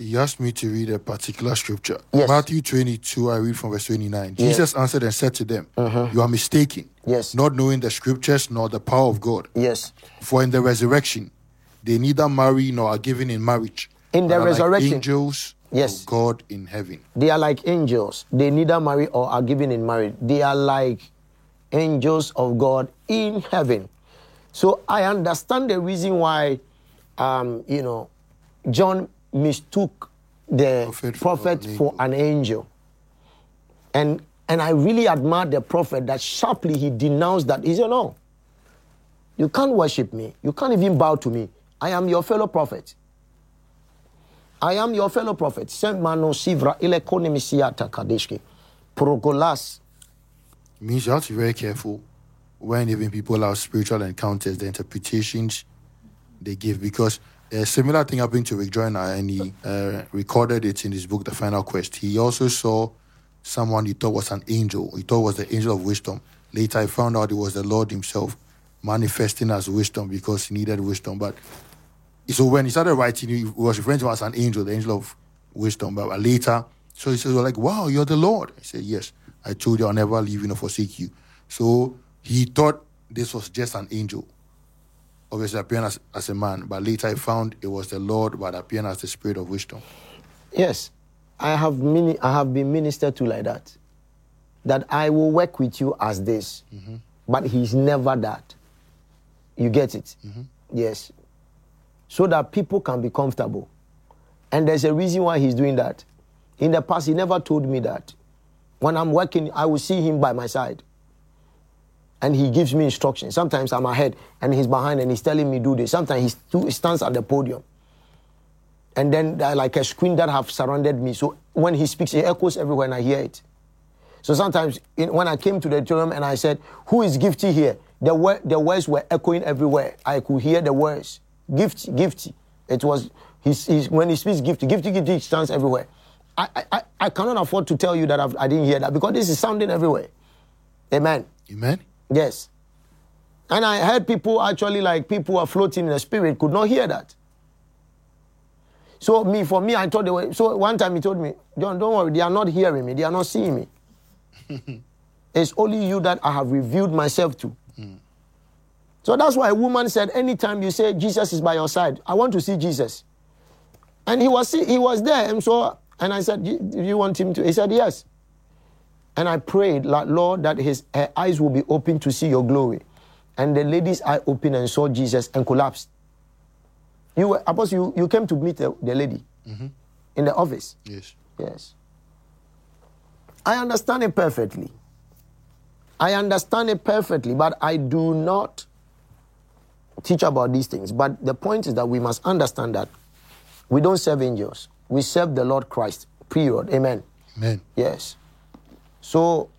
You asked me to read a particular scripture. Yes. Matthew 22, I read from verse 29. Jesus answered and said to them, You are mistaken, Yes. not knowing the scriptures nor the power of God. Yes. For in the resurrection, they neither marry nor are given in marriage. In the but are resurrection, like angels yes, of God in heaven. They are like angels. They neither marry or are given in marriage. They are like angels of God in heaven. So I understand the reason why, John mistook the prophet for an angel. And I really admire the prophet that sharply he denounced that. He said, no, you can't worship me. You can't even bow to me. I am your fellow prophet. I am your fellow prophet. Means you have to be very careful when even people have spiritual encounters, the interpretations they give, because a similar thing happened to Rick Joyner, and he recorded it in his book, The Final Quest. He also saw someone he thought was an angel. He thought was the angel of wisdom. Later, I found out it was the Lord himself manifesting as wisdom because he needed wisdom. But so when he started writing, he was referring to him as an angel, the angel of wisdom. But later, so he said, like, wow, you're the Lord. I said, yes, I told you I'll never leave you nor forsake you. So he thought this was just an angel, obviously appearing as a man. But later I found it was the Lord, but appearing as the spirit of wisdom. Yes, I have been ministered to like that. That I will work with you as this. But he's never that. You get it? Yes. So that people can be comfortable. And there's a reason why he's doing that. In the past, he never told me that. When I'm working, I will see him by my side. And he gives me instructions. Sometimes I'm ahead and he's behind and he's telling me do this. Sometimes he stands at the podium. And then like a screen that have surrounded me. So when he speaks, it echoes everywhere and I hear it. So sometimes when I came to the auditorium and I said, who is Gifty here? The words were echoing everywhere. I could hear the words. Gifty. It was, when he speaks Gifty stands everywhere. I cannot afford to tell you that I didn't hear that because this is sounding everywhere. Amen. Amen. Yes. And I heard people actually, like people who are floating in the spirit could not hear that. So for me, I thought they were. So one time he told me, John, don't worry, they are not hearing me, they are not seeing me. It's only you that I have revealed myself to. So that's why a woman said, anytime you say Jesus is by your side, I want to see Jesus. And he was there, and I said, do you want him to? He said, yes. And I prayed, like, Lord, that her eyes will be open to see your glory. And the lady's eye opened and saw Jesus and collapsed. You came to meet the lady in the office. Yes. Yes. I understand it perfectly. But I do not teach about these things. But the point is that we must understand that we don't serve angels. We serve the Lord Christ, period. Amen. Amen. Yes. So,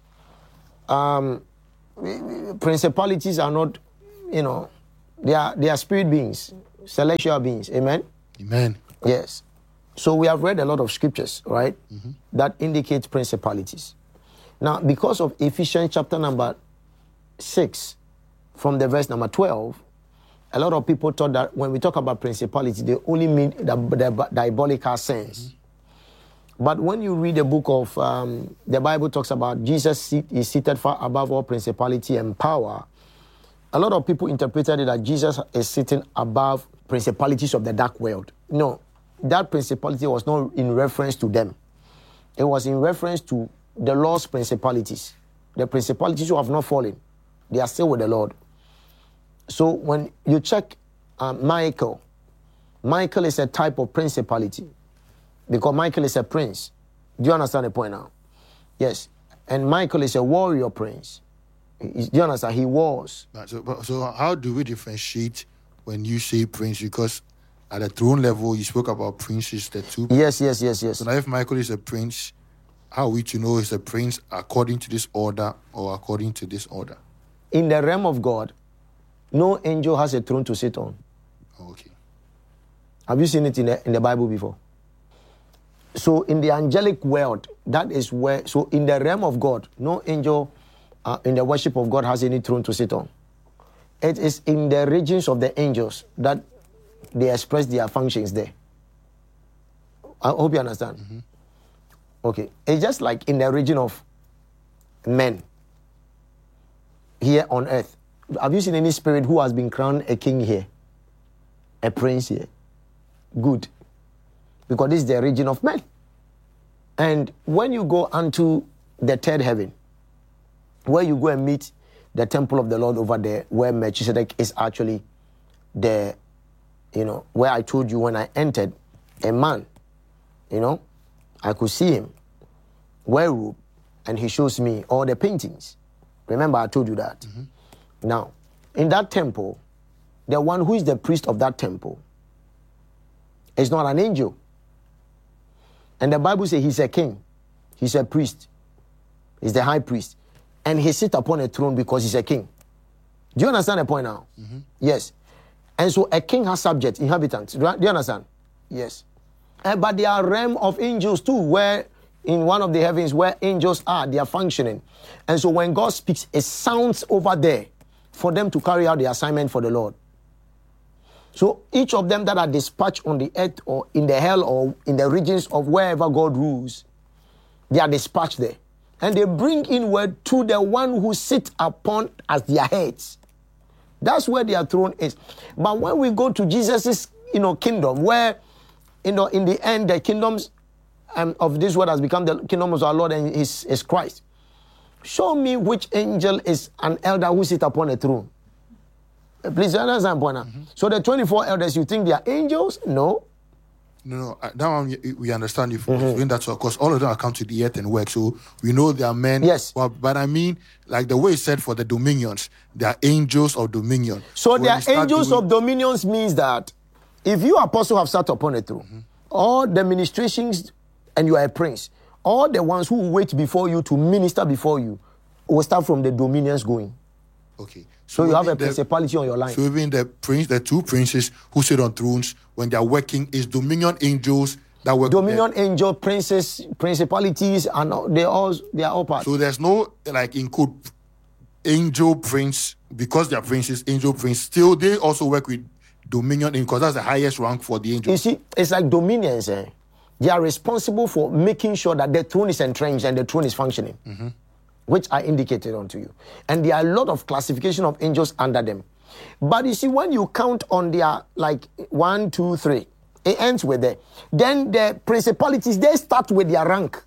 principalities are not, they are spirit beings, celestial beings. Amen? Amen. Yes. So we have read a lot of scriptures, right, that indicate principalities. Now, because of Ephesians chapter number 6, from the verse number 12, a lot of people thought that when we talk about principality, they only mean the diabolical sense. But when you read the book of, the Bible talks about Jesus is seated far above all principality and power. A lot of people interpreted it that Jesus is sitting above principalities of the dark world. No, that principality was not in reference to them. It was in reference to the Lord's principalities. The principalities who have not fallen, they are still with the Lord. So when you check Michael is a type of principality. Because Michael is a prince. Do you understand the point now? Yes. And Michael is a warrior prince. Do you understand? He was. So how do we differentiate when you say prince? Because at the throne level, you spoke about princes, the two. Yes. So now if Michael is a prince, how are we to know he's a prince according to this order or according to this order? In the realm of God, no angel has a throne to sit on. Okay. Have you seen it in the Bible before? So in the angelic world, that is where, so in the realm of God, no angel in the worship of God has any throne to sit on. It is in the regions of the angels that they express their functions there. I hope you understand. Okay. It's just like in the region of men here on earth. Have you seen any spirit who has been crowned a king here? A prince here? Good. Because this is the region of men. And when you go unto the third heaven, where you go and meet the temple of the Lord over there, where Melchizedek is actually the, where I told you when I entered, a man, I could see him, well-robed, and he shows me all the paintings. Remember, I told you that. Now, in that temple, the one who is the priest of that temple is not an angel. And the Bible says he's a king. He's a priest. He's the high priest. And he sits upon a throne because he's a king. Do you understand the point now? Yes. And so a king has subjects, inhabitants. Do you understand? Yes. But there are realm of angels too, where in one of the heavens where angels are, they are functioning. And so when God speaks, it sounds over there for them to carry out the assignment for the Lord. So each of them that are dispatched on the earth or in the hell or in the regions of wherever God rules, they are dispatched there. And they bring in word to the one who sits upon as their heads. That's where their throne is. But when we go to Jesus' kingdom, where in the end the kingdoms of this world has become the kingdom of our Lord and his Christ. Show me which angel is an elder who sits upon a throne. Please understand, Bona. So the 24 elders, you think they are angels? No. No. That one we understand you doing that. So of course, all of them are come to the earth and work. So we know they are men. Yes. But I mean, like the way it's said for the dominions, they are angels of dominion. So they are angels of dominions means that if you apostle have sat upon a throne, all the ministrations and you are a prince, all the ones who wait before you to minister before you will start from the dominions going. Okay. So you have a principality on your line. So even the two princes who sit on thrones, when they are working, is dominion angels that work. Dominion angel, princes, principalities, and they are all part. So there's no in code angel prince because they are princes, angel prince. Still, they also work with dominion because that's the highest rank for the angels. You see, it's like dominions. They are responsible for making sure that the throne is entrenched and the throne is functioning. Which I indicated unto you. And there are a lot of classification of angels under them. But you see, when you count on their 1, 2, 3, it ends with that. Then the principalities, they start with their rank.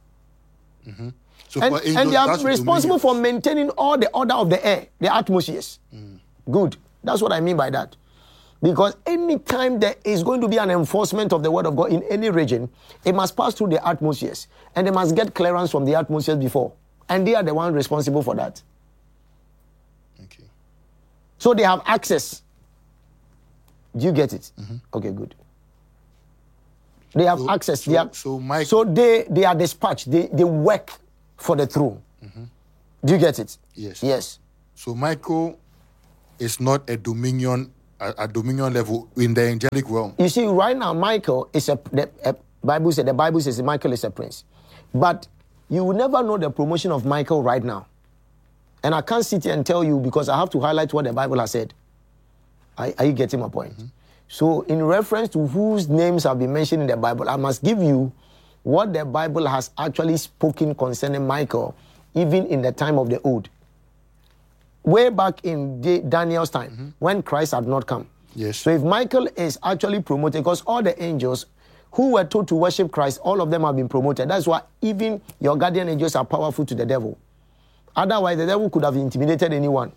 So and they are responsible for maintaining all the order of the air, the atmospheres. Good. That's what I mean by that. Because anytime there is going to be an enforcement of the word of God in any region, it must pass through the atmospheres. And they must get clearance from the atmospheres before. And they are the ones responsible for that. Okay. So they have access. Do you get it? Okay, good. They have access. So they are dispatched. They work for the throne. Do you get it? Yes. Yes. So Michael is not a dominion level in the angelic realm. You see, right now Michael is the Bible says Michael is a prince, but you will never know the promotion of Michael right now. And I can't sit here and tell you because I have to highlight what the Bible has said. Are you getting my point? So in reference to whose names have been mentioned in the Bible, I must give you what the Bible has actually spoken concerning Michael, even in the time of the old. Way back in Daniel's time, when Christ had not come. Yes. So if Michael is actually promoted, because all the angels who were told to worship Christ, all of them have been promoted. That's why even your guardian angels are powerful to the devil. Otherwise, the devil could have intimidated anyone.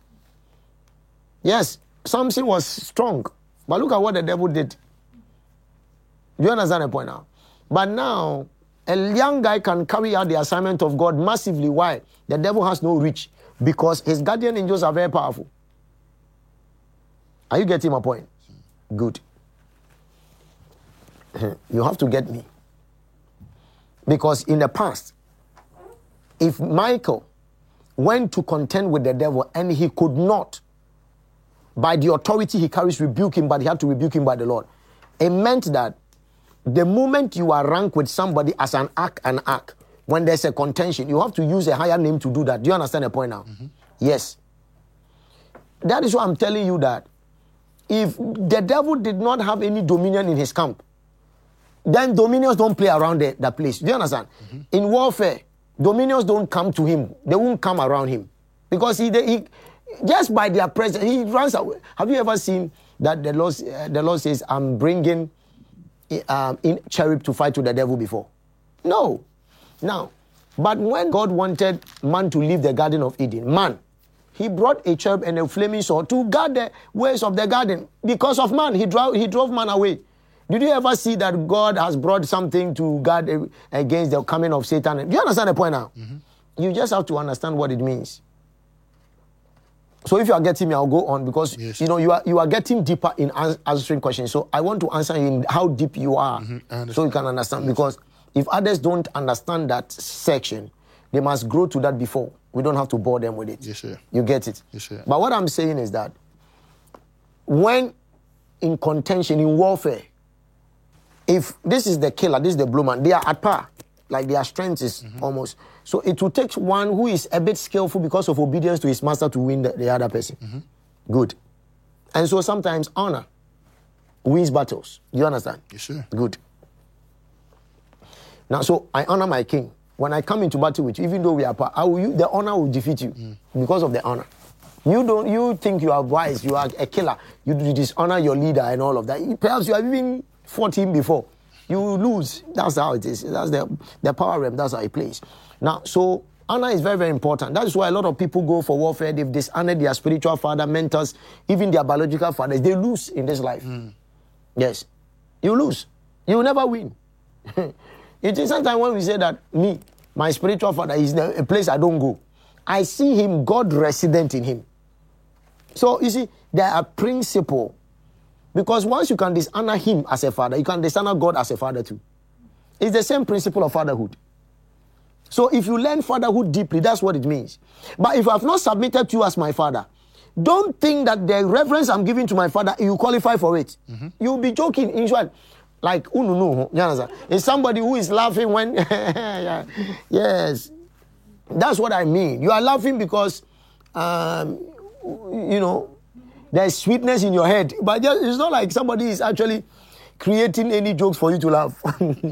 Yes, Samson was strong. But look at what the devil did. Do you understand the point now? But now, a young guy can carry out the assignment of God massively. Why? The devil has no reach. Because his guardian angels are very powerful. Are you getting my point? Good. You have to get me. Because in the past, if Michael went to contend with the devil and he could not, by the authority he carries, rebuke him, but he had to rebuke him by the Lord. It meant that the moment you are ranked with somebody as an ark, when there's a contention, you have to use a higher name to do that. Do you understand the point now? Yes. That is why I'm telling you that if the devil did not have any dominion in his camp, then dominions don't play around the place. Do you understand? In warfare, dominions don't come to him. They won't come around him. Because he just by their presence, he runs away. Have you ever seen that the Lord says, I'm bringing in cherub to fight with the devil before? No. Now, but when God wanted man to leave the Garden of Eden, he brought a cherub and a flaming sword to guard the ways of the garden. Because of man, he drove man away. Did you ever see that God has brought something to guard against the coming of Satan? Do you understand the point now? You just have to understand what it means. So if you are getting me, I'll go on because you are getting deeper in answering questions. So I want to answer you in how deep you are, so you can understand. Because if others don't understand that section, they must grow to that before. We don't have to bore them with it. Yes, sir. You get it? Yes, sir. But what I'm saying is that when in contention, in warfare, if this is the killer, this is the blue man, they are at par. Like their strength is almost. So it will take one who is a bit skillful because of obedience to his master to win the other person. Good. And so sometimes honor wins battles. You understand? Yes, sir. Good. Now, so I honor my king. When I come into battle with you, even though we are par, the honor will defeat you because of the honor. You think you are wise, you are a killer, you dishonor your leader and all of that. Perhaps you have even fought him before. You lose. That's how it is. That's the power realm. That's how it plays. Now, so honor is very, very important. That is why a lot of people go for warfare. They've dishonored their spiritual father, mentors, even their biological fathers. They lose in this life. Yes. You lose. You will never win. It is sometimes when we say that my spiritual father is a place I don't go. I see him, God resident in him. So, you see, there are principles. Because once you can dishonor him as a father, you can dishonor God as a father too. It's the same principle of fatherhood. So if you learn fatherhood deeply, that's what it means. But if I have not submitted to you as my father, don't think that the reverence I'm giving to my father, you qualify for it. You'll be joking. In short, like, you understand? It's somebody who is laughing when, yes. That's what I mean. You are laughing because, there's sweetness in your head. But it's not like somebody is actually creating any jokes for you to laugh.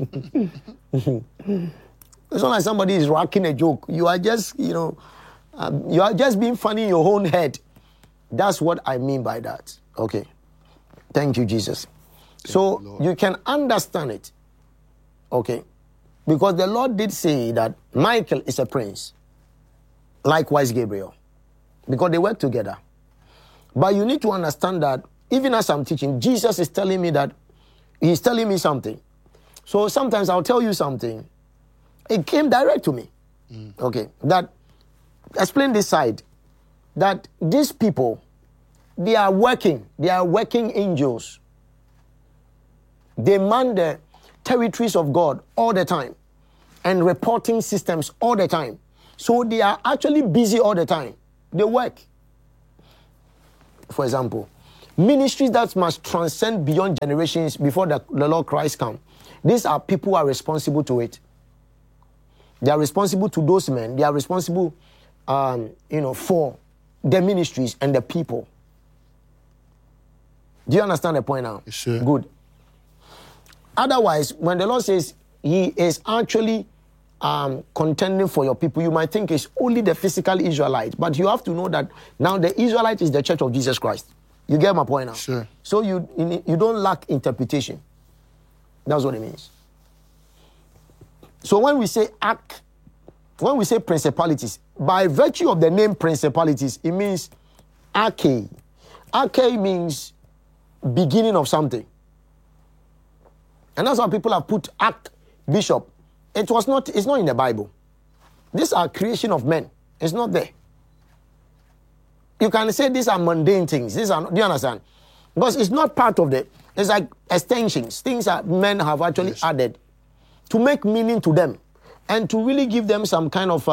It's not like somebody is rocking a joke. You are just, you are just being funny in your own head. That's what I mean by that. Okay. Thank you, Jesus. So you can understand it. Okay. Because the Lord did say that Michael is a prince. Likewise, Gabriel. Because they work together. But you need to understand that even as I'm teaching, Jesus is telling me that he's telling me something. So sometimes I'll tell you something. It came direct to me. Okay. That, explain this side. That these people, they are working angels. They man the territories of God all the time and reporting systems all the time. So they are actually busy all the time. They work. For example, ministries that must transcend beyond generations before the Lord Christ comes. These are people who are responsible to it. They are responsible to those men. They are responsible, for the ministries and the people. Do you understand the point now? Yes, sir. Good. Otherwise, when the Lord says he is actually contending for your people, you might think it's only the physical Israelite, but you have to know that now the Israelite is the church of Jesus Christ. You get my point now? Sure. So you don't lack interpretation. That's what it means. So when we say principalities, by virtue of the name principalities, it means arche. Arche means beginning of something. And that's why people have put archbishop. It's not in the Bible. These are creation of men. It's not there. You can say these are mundane things. Do you understand? Because it's not part of it's like extensions. Things that men have actually added to make meaning to them and to really give them some kind of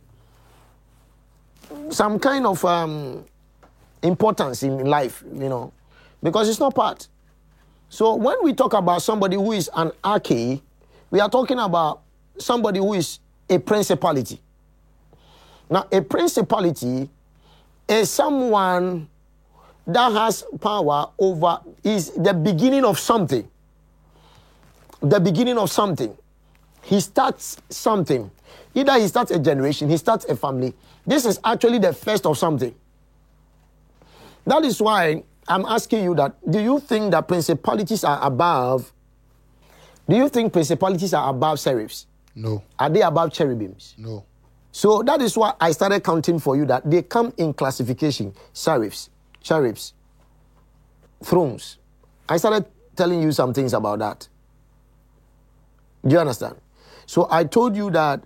importance in life, because it's not part. So when we talk about somebody who is an arche, we are talking about somebody who is a principality. Now, a principality is someone that has power over, is the beginning of something. the beginning of something. He starts something. Either he starts a generation, he starts a family. This is actually the first of something. That is why I'm asking you that, do you think that principalities are above? Do you think principalities are above seraphs? No. Are they above cherubims? No. So that is why I started counting for you that they come in classification. Seraphs, cherubs, thrones. I started telling you some things about that. Do you understand? So I told you that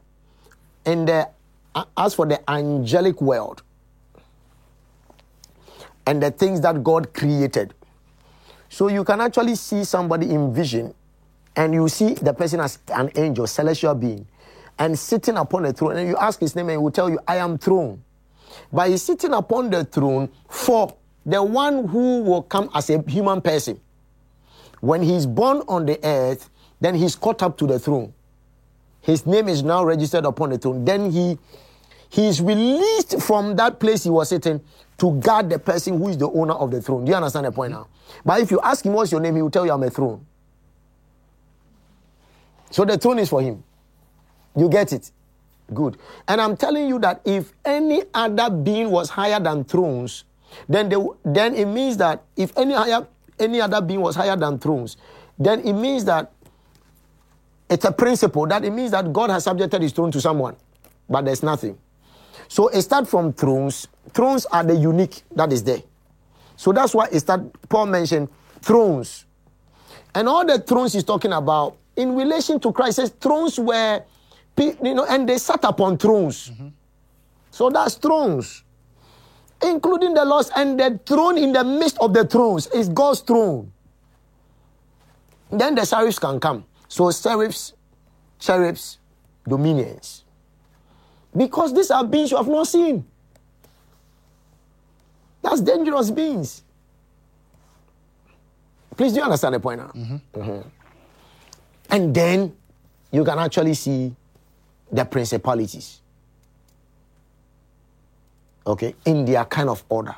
as for the angelic world and the things that God created, so you can actually see somebody in vision and you see the person as an angel, celestial being, and sitting upon a throne, and you ask his name and he will tell you, I am throne. But he's sitting upon the throne for the one who will come as a human person. When he's born on the earth, then he's caught up to the throne. His name is now registered upon the throne. Then he is released from that place he was sitting to guard the person who is the owner of the throne. Do you understand the point now? But if you ask him what's your name, he will tell you I'm a throne. So the throne is for him. You get it? Good. And I'm telling you that if any other being was higher than thrones, then it means that if any other being was higher than thrones, then it means that it's a principle, that it means that God has subjected his throne to someone, but there's nothing. So it starts from thrones. Thrones are the unique that is there. So that's why Paul mentioned thrones. And all the thrones he's talking about in relation to Christ, says thrones were, and they sat upon thrones. Mm-hmm. So that's thrones, including the Lord's, and the throne in the midst of the thrones is God's throne. Then the seraphs can come. So seraphs, cherubs, dominions. Because these are beings you have not seen. That's dangerous beings. Please, do you understand the point now? Mm-hmm. Mm-hmm. And then you can actually see the principalities. Okay, in their kind of order.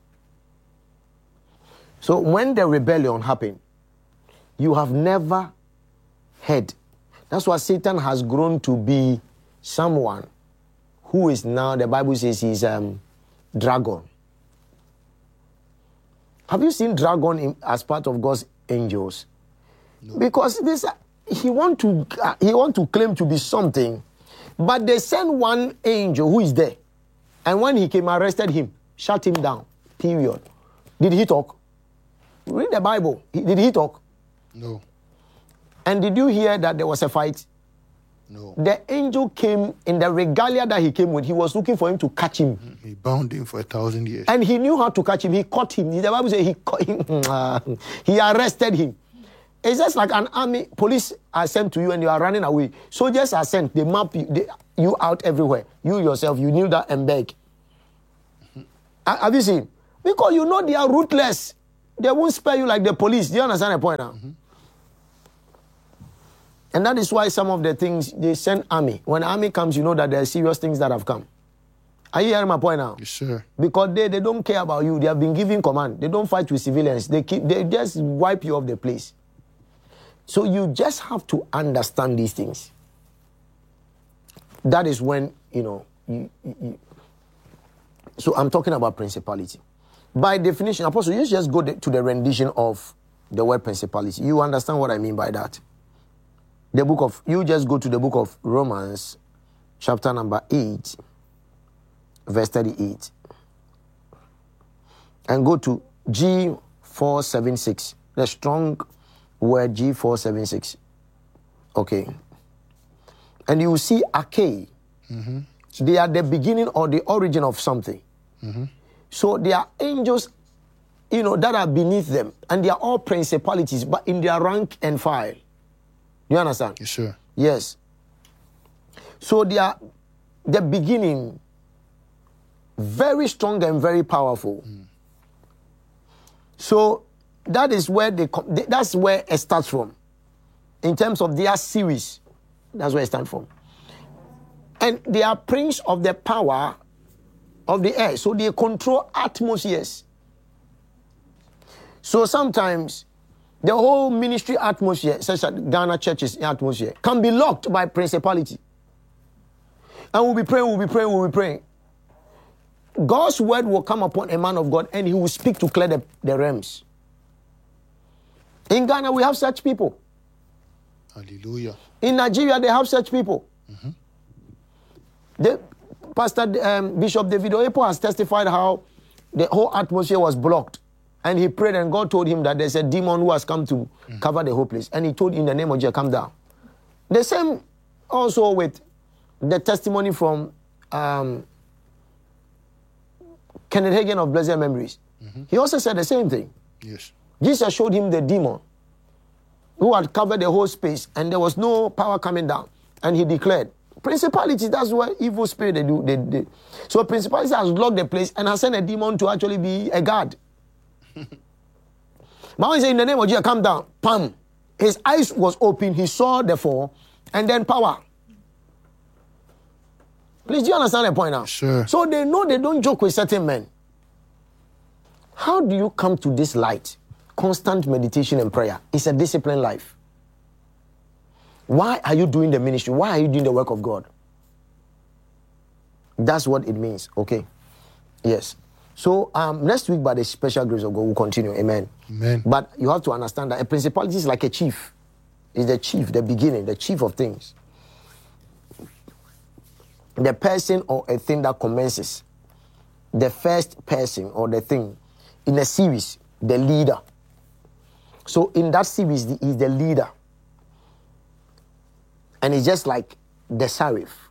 So when the rebellion happened, you have never heard. That's why Satan has grown to be someone who is now, the Bible says he's dragon. Have you seen dragon as part of God's angels? No. Because he want to claim to be something, but they send one angel who is there. And when he came, arrested him, shut him down, period. Did he talk? Read the Bible. Did he talk? No. And did you hear that there was a fight? No. The angel came in the regalia that he came with. He was looking for him to catch him. He bound him for 1,000 years. And he knew how to catch him. He caught him. The Bible says he caught him. He arrested him. It's just like an army. Police are sent to you and you are running away. Soldiers are sent. They map you out everywhere. You yourself, you kneel down and beg. Have you seen? Because you know they are ruthless. They won't spare you like the police. Do you understand the point now? Mm-hmm. And that is why some of the things, they send army. When army comes, you know that there are serious things that have come. Are you hearing my point now? Yes, sir. Because they don't care about you. They have been given command. They don't fight with civilians. They just wipe you off the place. So you just have to understand these things. That is when, so I'm talking about principality. By definition, Apostle, you just go to the rendition of the word principality. You understand what I mean by that? You just go to the book of Romans, chapter number 8, verse 38. And go to G476, the strong word G476. Okay. And you will see Arche. Mm-hmm. They are the beginning or the origin of something. Mm-hmm. So they are angels, that are beneath them. And they are all principalities, but in their rank and file. You understand? Yes, sir. Yes. So they are the beginning, very strong and very powerful. Mm. So that is where that's where it starts from. In terms of their series, that's where it stands from. And they are prince of the power of the air. So they control atmospheres. So sometimes The whole ministry atmosphere, such as Ghana churches atmosphere, can be locked by principality. And we'll be praying. God's word will come upon a man of God and he will speak to clear the realms. In Ghana, we have such people. Hallelujah. In Nigeria, they have such people. Pastor Bishop David Oyepo has testified how the whole atmosphere was blocked. And he prayed and God told him that there's a demon who has come to cover the whole place. And he told in the name of Jesus, come down. The same also with the testimony from Kenneth Hagin of Blessed Memories. He also said the same thing. Yes. Jesus showed him the demon who had covered the whole space and there was no power coming down. And he declared, principalities, that's what evil spirit they do. So principalities has locked the place and has sent a demon to actually be a guard. But when he said, in the name of Jesus, come down, pam. His eyes was open, he saw the fall, and then power. Please, do you understand the point now? Sure. So they know they don't joke with certain men. How do you come to this light? Constant meditation and prayer. It's a disciplined life. Why are you doing the ministry? Why are you doing the work of God? That's what it means. Okay. Yes. So next week, by the special grace of God, we'll continue. Amen. Amen. But you have to understand that a principality is like a chief. It's the chief, the beginning, the chief of things. The person or a thing that commences. The first person or the thing in a series, the leader. So in that series, he's the leader. And it's just like the seraph.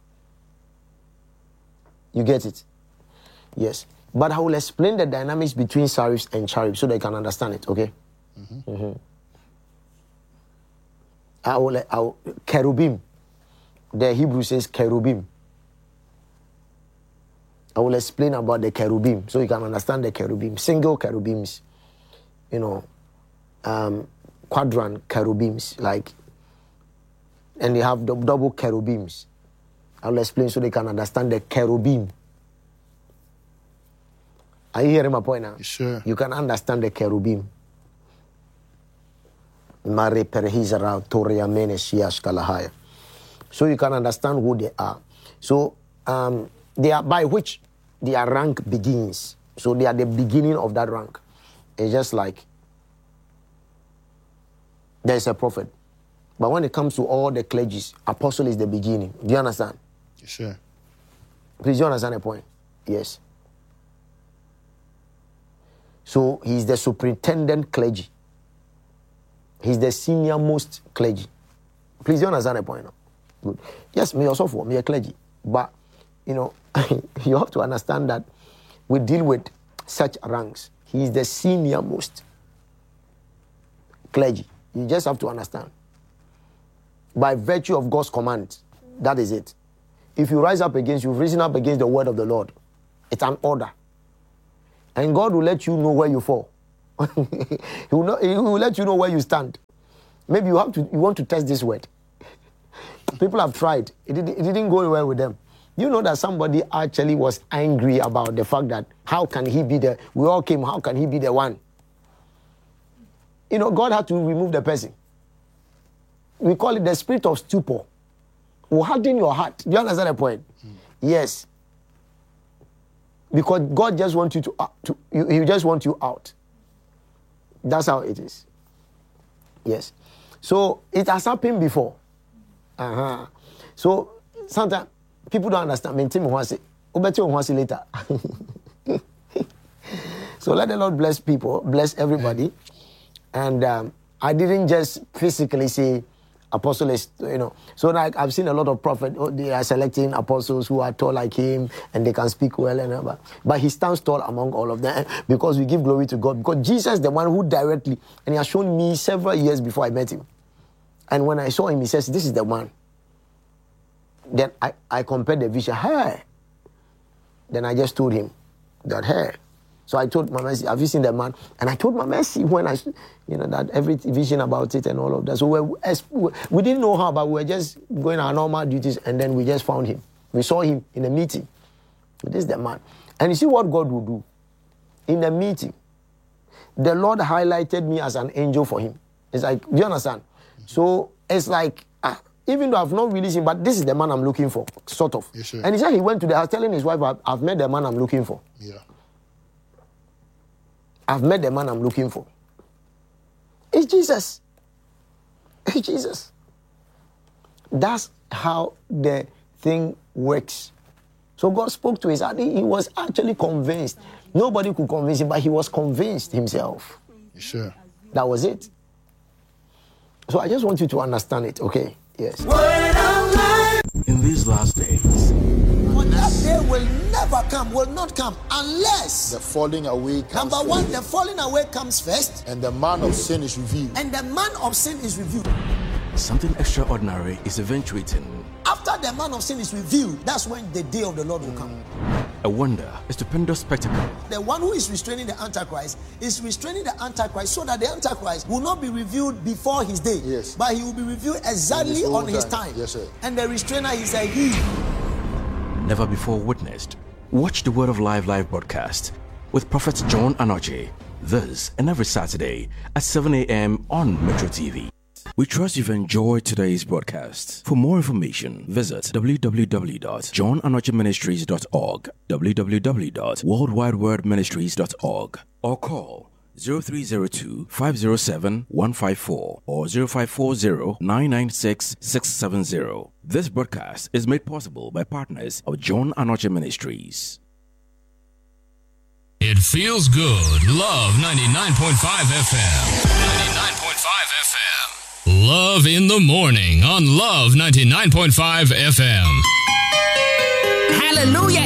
You get it? Yes. But I will explain the dynamics between seraphs and cherubs so they can understand it, okay? I will cherubim. The Hebrew says cherubim. I will explain about the cherubim so you can understand the cherubim. Single cherubims, quadrant cherubims, like, and they have double cherubims. I will explain so they can understand the cherubim. Are you hearing my point now? Sure. You can understand the cherubim. So you can understand who they are. So they are by which their rank begins. So they are the beginning of that rank. It's just like there's a prophet. But when it comes to all the clergies, apostle is the beginning. Do you understand? Sure. Please, do you understand the point? Yes. So he's the superintendent clergy. He's the senior most clergy. Please, do you understand the point? Good. Yes, me also for me a clergy. But, you have to understand that we deal with such ranks. He's the senior most clergy. You just have to understand. By virtue of God's command, that is it. If you rise up against, you've risen up against the word of the Lord. It's an order. And God will let you know where you fall. He will let you know where you stand. Maybe you want to test this word. People have tried. It didn't go well with them. You know that somebody actually was angry about the fact that how can he be we all came, how can he be the one? God had to remove the person. We call it the spirit of stupor. Will harden your heart. Do you understand the point? Yes. Because God just wants you He just wants you out. That's how it is. Yes. So it has happened before. So sometimes people don't understand. Later. So let the Lord bless people, bless everybody. And I didn't just physically say apostle is, So like I've seen a lot of prophets, they are selecting apostles who are tall like him and they can speak well. But he stands tall among all of them because we give glory to God. Because Jesus is the one who directly, and he has shown me several years before I met him. And when I saw him, he says, this is the one. Then I compared the vision. Hey. Then I just told him that, hey. So I told Mama Mercy, have you seen the man? And I told Mama Mercy when that every vision about it and all of that. So we didn't know how, but we were just going our normal duties and then we just found him. We saw him in a meeting. This is the man. And you see what God will do. In the meeting, the Lord highlighted me as an angel for him. It's like, do you understand? So it's like, even though I've not really seen, but this is the man I'm looking for, sort of. Yes, sir. And he said he went to the house telling his wife, I've met the man I'm looking for. Yeah. I've met the man I'm looking for. It's Jesus. It's Jesus. That's how the thing works. So God spoke to his heart. He was actually convinced. Nobody could convince him, but he was convinced himself. Yes, sir. That was it. So I just want you to understand it, okay? Yes. In these last days, But that day will never come, will not come, unless, The falling away comes number one, first, the falling away comes first, and the man of sin is revealed. and the man of sin is revealed. something extraordinary is eventuating. After the man of sin is revealed, that's when the day of the Lord will come. A wonder, a stupendous spectacle. The one who is restraining the Antichrist is restraining the Antichrist so that the Antichrist will not be revealed before his day, Yes. but he will be revealed exactly own on his time. time. Yes, sir. And the restrainer is a he. Never before witnessed. Watch the Word of Life live broadcast with Prophet John Anoche this and every Saturday at 7 a.m. on Metro TV. We trust you've enjoyed today's broadcast. For more information, visit www.johnanocheministries.org, www.worldwidewordministries.org, or call 0302-507-154 or 0540-996-670. This broadcast is made possible by partners of John Anoche Ministries. It feels good. Love 99.5 FM. 99.5 FM. Love in the morning on Love 99.5 FM. Hallelujah.